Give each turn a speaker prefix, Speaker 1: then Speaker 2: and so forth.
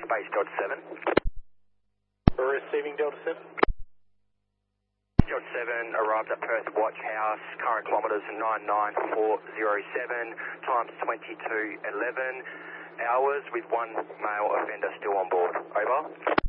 Speaker 1: space Delta 7.
Speaker 2: Receiving Delta 7.
Speaker 1: Delta 7 arrived at Perth Watch House, current kilometres 99407, times 22:11 hours with one male offender still on board. Over.